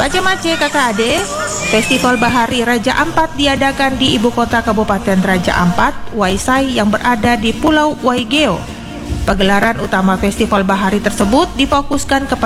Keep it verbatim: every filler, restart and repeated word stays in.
Baca Mace kakak adik, Festival Bahari Raja Ampat diadakan di ibu kota Kabupaten Raja Ampat, Waisai yang berada di Pulau Waigeo. Pagelaran utama Festival Bahari tersebut difokuskan kepada